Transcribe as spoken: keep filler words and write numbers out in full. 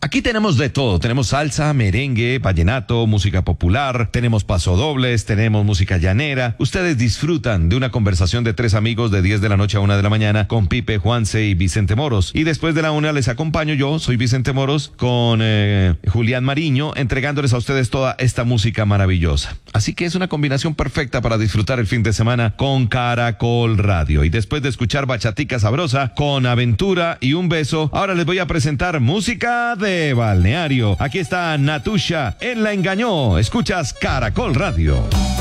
Aquí tenemos de todo, tenemos salsa, merengue, vallenato, música popular, tenemos pasodobles, tenemos música llanera. Ustedes disfrutan de una conversación de tres amigos de diez de la noche a una de la mañana con Pipe, Juanse y Vicente Moros. Y después de la una les acompaño yo, soy Vicente Moros, con eh, Julián Mariño, entregándoles a ustedes toda esta música maravillosa. Así que es una combinación perfecta para disfrutar el fin de semana con Caracol Radio. Y después de escuchar bachatica sabrosa con Aventura y Un Beso, ahora les voy a presentar música de balneario. Aquí está Natusha, Él la engañó. Escuchas Caracol Radio.